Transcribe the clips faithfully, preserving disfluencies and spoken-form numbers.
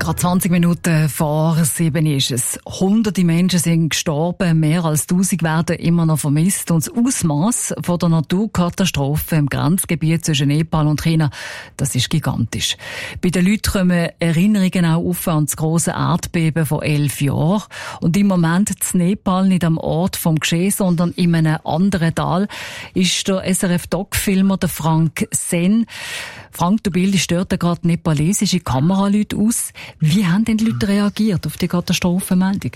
Gerade zwanzig Minuten vor sieben ist es. Hunderte Menschen sind gestorben, mehr als tausend werden immer noch vermisst. Und das Ausmaß von der Naturkatastrophe im Grenzgebiet zwischen Nepal und China, das ist gigantisch. Bei den Leuten kommen Erinnerungen auch auf an das grosse Erdbeben von elf Jahren. Und im Moment in Nepal nicht am Ort vom Geschehen, sondern in einem anderen Tal ist der S R F-Doc-Filmer, der Frank Sen. Frank, du bildest dort gerade nepalesische Kameraleute aus. Wie haben denn die Leute reagiert auf die Katastrophenmeldung?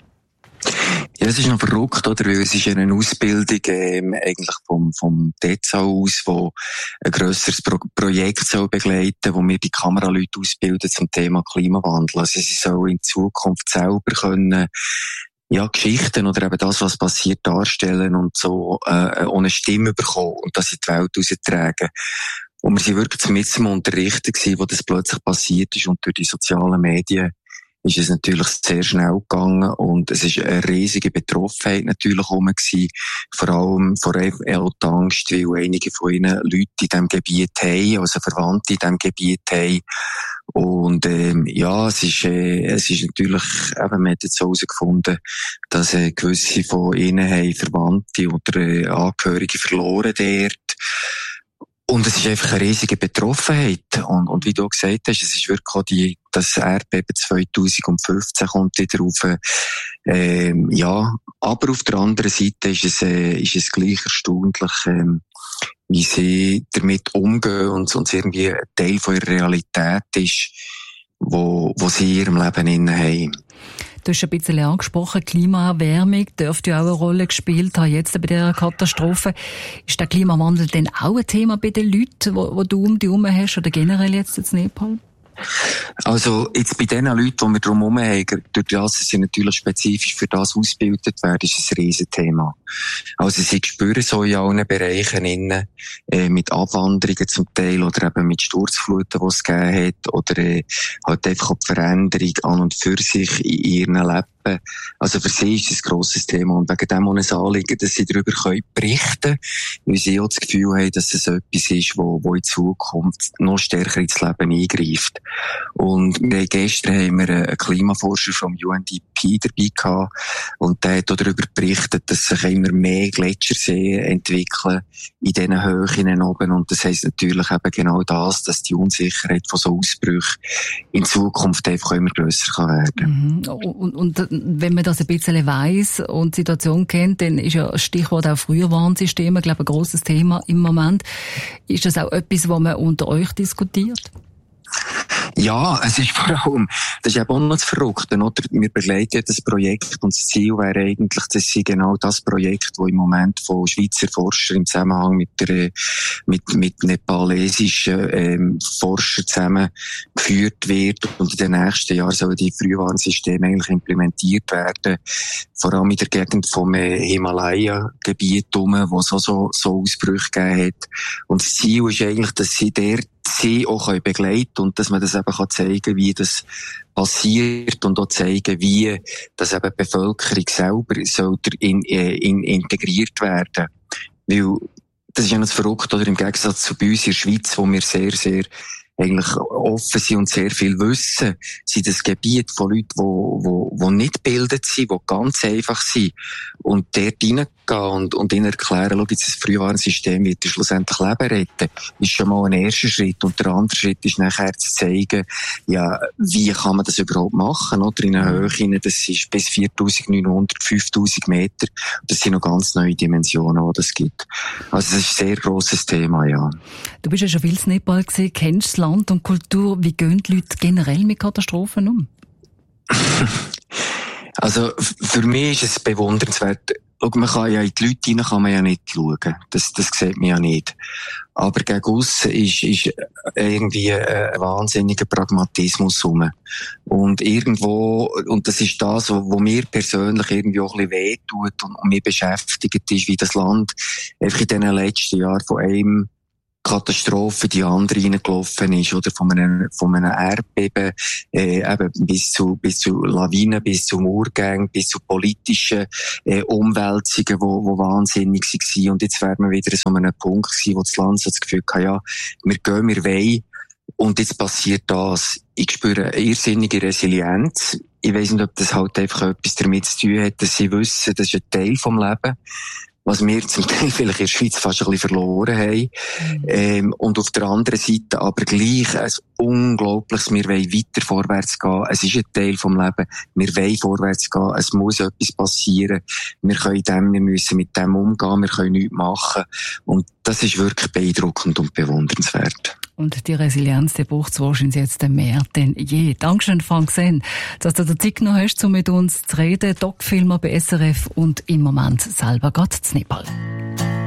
Ja, es ist noch verrückt, oder? Weil es ist eine Ausbildung, ähm, eigentlich vom, vom D E Z A aus, wo ein grösseres Pro- Projekt soll begleiten, wo wir die Kameraleute ausbilden zum Thema Klimawandel. Also sie sollen in Zukunft selber können, ja, Geschichten oder eben das, was passiert, darstellen und so, äh, ohne Stimme bekommen und das in die Welt raustragen. Und wir sind wirklich mit zum Unterrichten gewesen, wo das plötzlich passiert ist, und durch die sozialen Medien ist es natürlich sehr schnell gegangen und es ist eine riesige Betroffenheit natürlich herum gewesen, vor allem vor allem auch die Angst, weil einige von ihnen Leute in diesem Gebiet haben, also Verwandte in diesem Gebiet haben. Und ähm, ja, es ist, äh, es ist natürlich, eben, man hat jetzt so herausgefunden, dass äh, gewisse von ihnen haben Verwandte oder äh, Angehörige verloren dort. Und es ist einfach eine riesige Betroffenheit. Und, und wie du gesagt hast, es ist wirklich auch die, das Erdbeben zwanzig fünfzehn kommt wieder auf, ähm, ja. Aber auf der anderen Seite ist es, äh, ist es gleich erstaunlich, ähm, wie sie damit umgehen und es irgendwie ein Teil von ihrer Realität ist, wo, wo sie in ihrem Leben inne haben. Du hast ein bisschen angesprochen, Klimaerwärmung dürfte ja auch eine Rolle gespielt haben, jetzt bei dieser Katastrophe. Ist der Klimawandel denn auch ein Thema bei den Leuten, wo, wo du um dich herum hast, oder generell jetzt in Nepal? Also, jetzt bei den Leuten, die wir drumherum haben, durch das sie natürlich spezifisch für das ausgebildet werden, ist es ein Riesenthema. Also, sie spüren so in allen Bereichen innen, äh, mit Abwanderungen zum Teil oder eben mit Sturzfluten, die es gegeben hat, oder äh, halt einfach die Veränderung an und für sich in ihren Leben. Also für sie ist es ein grosses Thema und wegen dem auch ein Anliegen, dass sie darüber berichten können, weil sie auch das Gefühl haben, dass es etwas ist, wo, wo in Zukunft noch stärker ins Leben eingreift. Und wir, gestern haben wir einen Klimaforscher vom U N D P dabei gehabt und der hat auch darüber berichtet, dass sich immer mehr Gletscherseen entwickeln in diesen Höhen oben, und das heisst natürlich eben genau das, dass die Unsicherheit von so Ausbrüchen in Zukunft einfach immer grösser kann werden. Mhm. Und, und wenn man das ein bisschen weiss und die Situation kennt, dann ist ja Stichwort auch Frühwarnsysteme, glaube ich, ein grosses Thema im Moment. Ist das auch etwas, was man unter euch diskutiert? Ja, es ist vor allem, das ist eben auch noch das Verrückte, oder? Wir begleiten das Projekt und das Ziel wäre eigentlich, dass sie genau das Projekt, das im Moment von Schweizer Forschern im Zusammenhang mit der, mit, mit nepalesischen, ähm, Forschern zusammen geführt wird, und in den nächsten Jahren sollen die Frühwarnsysteme eigentlich implementiert werden, vor allem in der Gegend vom äh, Himalaya-Gebiet herum, wo es auch so, so Ausbrüche gegeben hat. Und das Ziel ist eigentlich, dass sie dort sie auch begleiten können und dass man das eben kann zeigen, wie das passiert, und auch zeigen, wie das eben die Bevölkerung selber sollte in, in, integriert werden. Weil das ist ja das Verrückte, oder im Gegensatz zu bei uns in der Schweiz, wo wir sehr, sehr eigentlich offen sind und sehr viel wissen, sind das Gebiet von Leuten, die, die, die nicht gebildet sind, die ganz einfach sind, und dort reingehen und, und ihnen erklären, schau, jetzt das Frühwarnsystem wird schlussendlich Leben retten, ist schon mal ein erster Schritt. Und der andere Schritt ist nachher zu zeigen, ja, wie kann man das überhaupt machen, oder? In einer Höhe hinein, das ist bis viertausendneunhundert, fünftausend Meter. Das sind noch ganz neue Dimensionen, die das gibt. Also, das ist ein sehr grosses Thema, ja. Du bist ja schon viel in Nepal gewesen, kennst das Land und Kultur. Wie gehen die Leute generell mit Katastrophen um? Also, für mich ist es bewundernswert. Schau, man kann ja in die Leute hinein kann man ja nicht schauen. Das, das sieht man ja nicht. Aber gegen aussen ist, ist irgendwie ein wahnsinniger Pragmatismus rum. Und irgendwo, und das ist das, wo mir persönlich irgendwie auch ein bisschen wehtut und, und mich beschäftigt, ist, wie das Land einfach in den letzten Jahren von einem Katastrophe die andere reingelaufen ist, oder von einem, von einem Erdbeben, äh, eben bis zu, bis zu Lawinen, bis zu Murgängen, bis zu politischen, äh, Umwälzungen, wo, wo wahnsinnig waren. Und jetzt wären wir wieder so an einem Punkt gewesen, wo das Land so das Gefühl hatte, ja, wir gehen, wir wollen, Und jetzt passiert das. Ich spüre eine irrsinnige Resilienz. Ich weiss nicht, ob das halt einfach etwas damit zu tun hat, dass sie wissen, das ist ein Teil vom Leben, was wir zum Teil vielleicht in der Schweiz fast ein bisschen verloren haben. Mhm. Ähm, und auf der anderen Seite aber gleich ein unglaubliches, wir wollen weiter vorwärts gehen. Es ist ein Teil vom Leben. Wir wollen vorwärts gehen. Es muss etwas passieren. Wir können dem, wir müssen mit dem umgehen. Wir können nichts machen. Und das ist wirklich beeindruckend und bewundernswert. Und die Resilienz, die braucht es wahrscheinlich jetzt mehr denn je. Dankeschön, Frank Senn, dass du dir Zeit genommen hast, um mit uns zu reden. Doc-Filmer bei S R F und im Moment selber gerade zu Nepal.